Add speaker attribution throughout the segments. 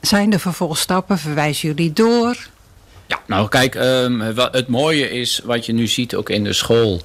Speaker 1: zijn de vervolgstappen? Verwijzen jullie door?
Speaker 2: Ja, nou kijk, het mooie is wat je nu ziet ook in de school,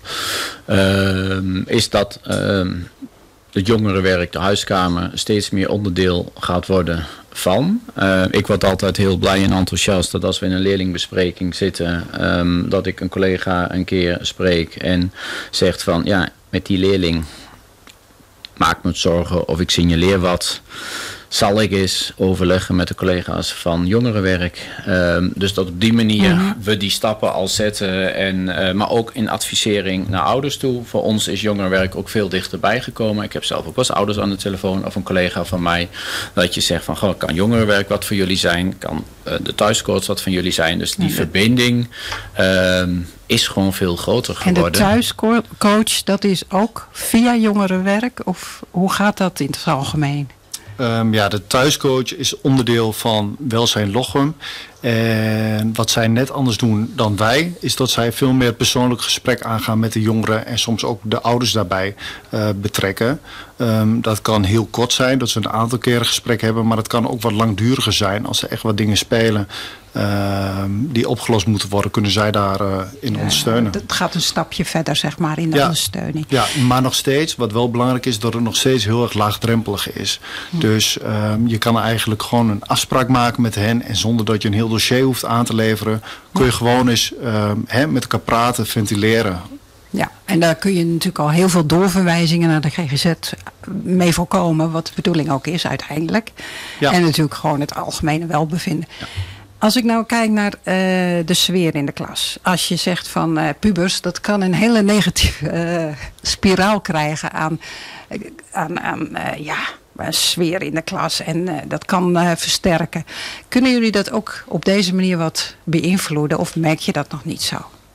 Speaker 2: is dat het jongerenwerk, de huiskamer, steeds meer onderdeel gaat worden van. Ik word altijd heel blij en enthousiast dat als we in een leerlingbespreking zitten, dat ik een collega een keer spreek en zegt van ja, met die leerling maak me het zorgen of ik signaleer wat. Zal ik eens overleggen met de collega's van jongerenwerk. Dus dat op die manier we die stappen al zetten. Maar ook in advisering naar ouders toe. Voor ons is jongerenwerk ook veel dichterbij gekomen. Ik heb zelf ook wel eens ouders aan de telefoon of een collega van mij. Dat je zegt van, goh, kan jongerenwerk wat voor jullie zijn? Kan de thuiscoach wat van jullie zijn? Dus die verbinding is gewoon veel groter geworden.
Speaker 1: En de thuiscoach, dat is ook via jongerenwerk? Of hoe gaat dat in het algemeen?
Speaker 3: De thuiscoach is onderdeel van Welzijn Lochem. En wat zij net anders doen dan wij, is dat zij veel meer het persoonlijk gesprek aangaan met de jongeren en soms ook de ouders daarbij betrekken. Dat kan heel kort zijn, dat ze een aantal keren gesprek hebben, maar het kan ook wat langduriger zijn. Als er echt wat dingen spelen die opgelost moeten worden, kunnen zij daarin ondersteunen.
Speaker 1: Het gaat een stapje verder, zeg maar, in de ondersteuning.
Speaker 3: Ja, maar nog steeds, wat wel belangrijk is, dat het nog steeds heel erg laagdrempelig is. Dus je kan eigenlijk gewoon een afspraak maken met hen en zonder dat je een heel dossier hoeft aan te leveren, kun je gewoon eens met elkaar praten, ventileren.
Speaker 1: Ja, en daar kun je natuurlijk al heel veel doorverwijzingen naar de GGZ mee voorkomen, wat de bedoeling ook is uiteindelijk. Ja. En natuurlijk gewoon het algemene welbevinden. Ja. Als ik nou kijk naar de sfeer in de klas. Als je zegt van pubers, dat kan een hele negatieve spiraal krijgen aan een sfeer in de klas. En dat kan versterken. Kunnen jullie dat ook op deze manier wat beïnvloeden? Of merk je dat nog niet zo?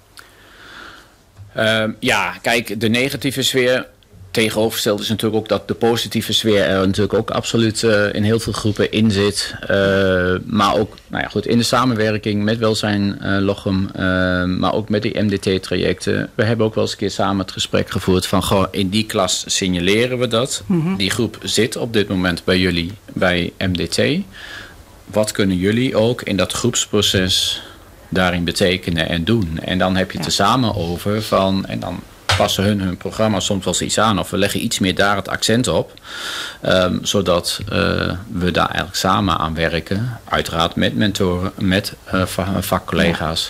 Speaker 2: Kijk, de negatieve sfeer tegenovergesteld is natuurlijk ook dat de positieve sfeer er natuurlijk ook absoluut in heel veel groepen in zit. Maar ook in de samenwerking met Welzijn Lochem, maar ook met die MDT-trajecten. We hebben ook wel eens een keer samen het gesprek gevoerd van, goh, in die klas signaleren we dat. Die groep zit op dit moment bij jullie bij MDT. Wat kunnen jullie ook in dat groepsproces daarin betekenen en doen? En dan heb je het er samen over van, en dan passen hun programma soms wel eens iets aan of we leggen iets meer daar het accent op, zodat we daar eigenlijk samen aan werken, uiteraard met mentoren, met vakcollega's.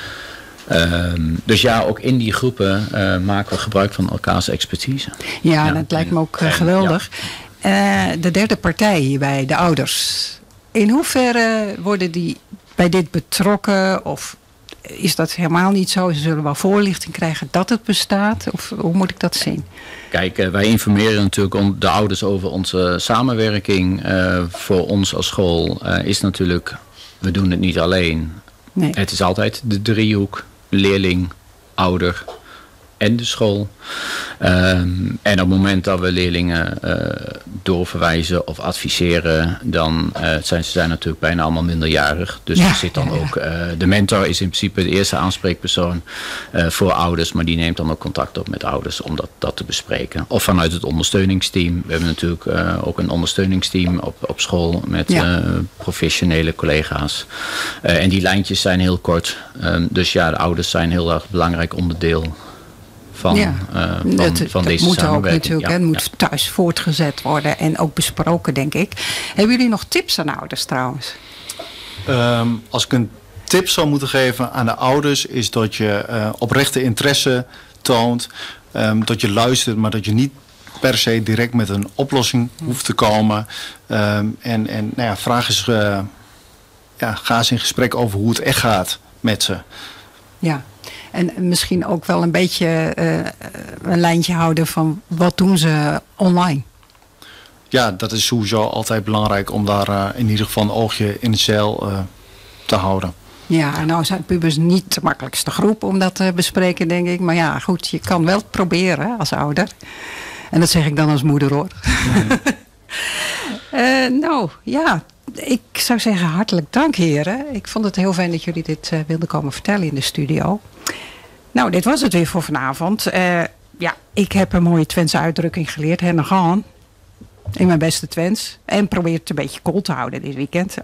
Speaker 2: Dus ook in die groepen maken we gebruik van elkaars expertise.
Speaker 1: Ja, dat lijkt me ook geweldig. De derde partij hierbij, de ouders. In hoeverre worden die bij dit betrokken of is dat helemaal niet zo? Ze zullen wel voorlichting krijgen dat het bestaat? Of hoe moet ik dat zien?
Speaker 2: Kijk, wij informeren natuurlijk de ouders over onze samenwerking. Voor ons als school is natuurlijk, we doen het niet alleen. Nee. Het is altijd de driehoek, leerling, ouder en de school. En op het moment dat we leerlingen doorverwijzen of adviseren, dan ze zijn natuurlijk bijna allemaal minderjarig. Dus er zit dan ook, de mentor is in principe de eerste aanspreekpersoon voor ouders, maar die neemt dan ook contact op met ouders om dat te bespreken. Of vanuit het ondersteuningsteam. We hebben natuurlijk ook een ondersteuningsteam op school met professionele collega's. En die lijntjes zijn heel kort. Dus de ouders zijn heel erg belangrijk onderdeel van deze samenwerking.
Speaker 1: Moet ook natuurlijk, het moet thuis voortgezet worden en ook besproken, denk ik. Hebben jullie nog tips aan ouders trouwens?
Speaker 3: Als ik een tip zou moeten geven aan de ouders, is dat je oprechte interesse toont, dat je luistert, maar dat je niet per se direct met een oplossing hoeft te komen. Ga eens in gesprek over hoe het echt gaat met ze.
Speaker 1: Ja. En misschien ook wel een beetje een lijntje houden van wat doen ze online?
Speaker 3: Ja, dat is sowieso altijd belangrijk om daar in ieder geval een oogje in de zeil te houden.
Speaker 1: Ja, en nou zijn pubers niet de makkelijkste groep om dat te bespreken, denk ik. Maar ja, goed, je kan wel proberen als ouder. En dat zeg ik dan als moeder, hoor. Ik zou zeggen hartelijk dank, heren. Ik vond het heel fijn dat jullie dit wilden komen vertellen in de studio. Nou, dit was het weer voor vanavond. Ik heb een mooie Twentse uitdrukking geleerd. Gaan in mijn beste Twents. En probeer het een beetje koel te houden dit weekend.